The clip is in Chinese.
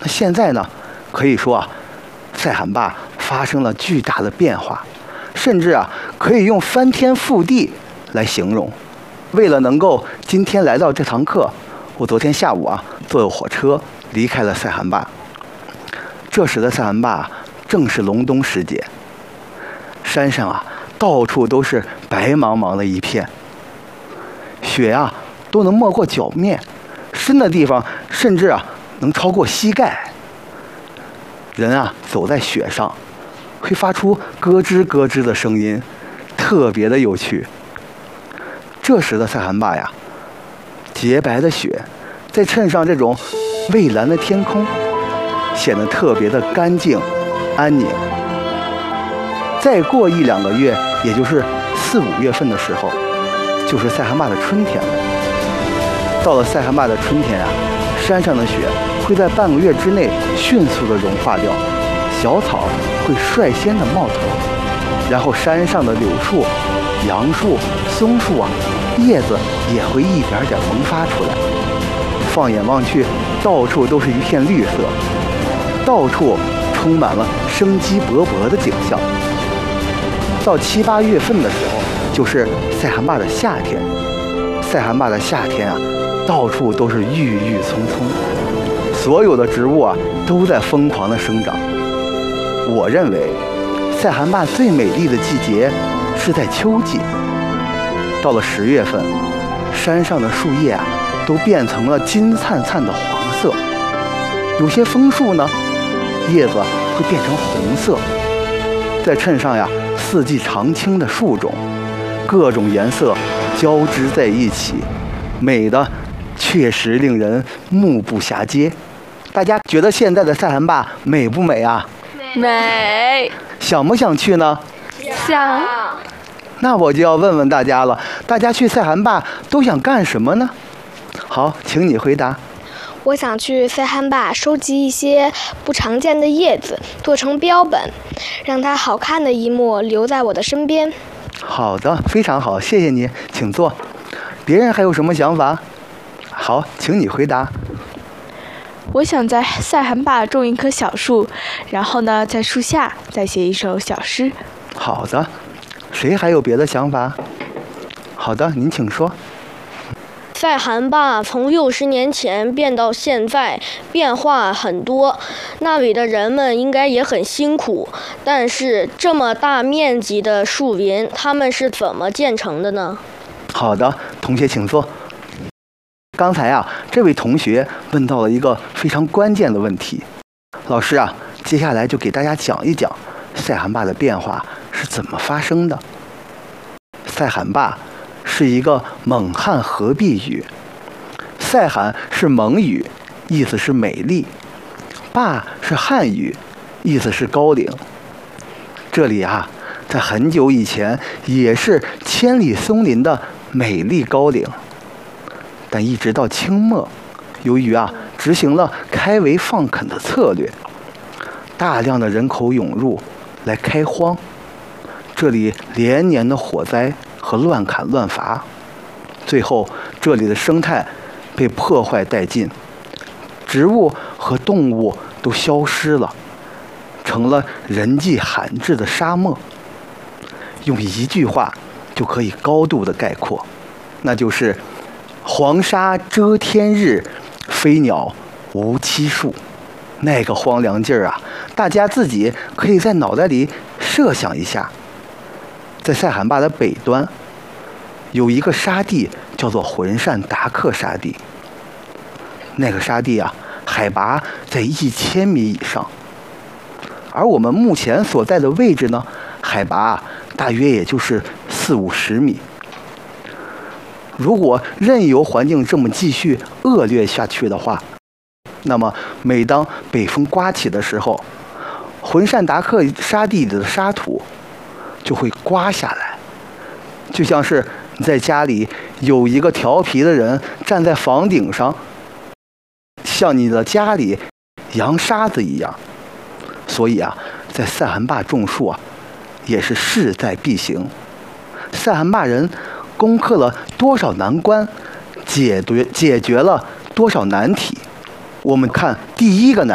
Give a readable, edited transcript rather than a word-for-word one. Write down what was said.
那现在呢，可以说啊，塞罕坝发生了巨大的变化，甚至啊，可以用翻天覆地来形容。为了能够今天来到这堂课，我昨天下午啊，坐火车离开了塞罕坝。这时的塞罕坝正是隆冬时节，山上啊，到处都是白茫茫的一片，雪啊都能没过脚面，深的地方甚至啊能超过膝盖。人啊走在雪上，会发出咯吱咯吱的声音，特别的有趣。这时的塞罕坝呀，洁白的雪再衬上这种蔚蓝的天空，显得特别的干净安宁。再过1-2个月，也就是4、5月份的时候，就是塞罕坝的春天了。到了塞罕坝的春天啊，山上的雪会在半个月之内迅速的融化掉，小草会率先的冒头，然后山上的柳树、杨树、松树啊，叶子也会一点点萌发出来。放眼望去，到处都是一片绿色，到处充满了生机勃勃的景象。到7、8月份的时候，就是塞罕坝的夏天。塞罕坝的夏天啊，到处都是郁郁葱葱，所有的植物啊都在疯狂的生长。我认为，塞罕坝最美丽的季节是在秋季。到了10月份，山上的树叶啊都变成了金灿灿的黄色，有些枫树呢，叶子会变成红色，再衬上呀4季常青的树种，各种颜色交织在一起，美的确实令人目不暇接。大家觉得现在的塞罕坝美不美啊？ 美。 想不想去呢？ 想。 那我就要问问大家了，大家去塞罕坝都想干什么呢？好，请你回答。 我想去塞罕坝收集一些不常见的叶子，做成标本，让它好看的一幕留在我的身边。 好的，非常好，谢谢你，请坐。别人还有什么想法？好，请你回答。 我想在塞罕坝种一棵小树，然后呢，在树下再写一首小诗。 好的，谁还有别的想法？好的，您请说。 塞罕坝从60年前变到现在，变化很多。那里的人们应该也很辛苦，但是这么大面积的树林，他们是怎么建成的呢？ 好的，同学请坐。刚才啊，这位同学问到了一个非常关键的问题。老师啊，接下来就给大家讲一讲塞罕坝的变化是怎么发生的。塞罕坝是一个蒙汉合璧语，塞罕是蒙语，意思是美丽；坝是汉语，意思是高岭。这里啊，在很久以前也是千里松林的美丽高岭，但一直到清末，由于啊执行了开围放垦的策略，大量的人口涌入来开荒，这里连年的火灾和乱砍乱伐，最后这里的生态被破坏殆尽，植物和动物都消失了，成了人迹罕至的沙漠。用一句话就可以高度的概括，那就是黄沙遮天日，飞鸟无栖树。那个荒凉劲儿啊，大家自己可以在脑袋里设想一下。在塞罕坝的北端，有一个沙地叫做浑善达克沙地。那个沙地啊，海拔在1000米以上，而我们目前所在的位置呢，海拔大约也就是40-50米。如果任由环境这么继续恶劣下去的话，那么每当北风刮起的时候，浑善达克沙地里的沙土就会刮下来，就像是你在家里有一个调皮的人站在房顶上，向你的家里扬沙子一样。所以啊，在塞罕坝种树啊，也是势在必行。塞罕坝人攻克了多少难关，解决了多少难题。我们看第一个难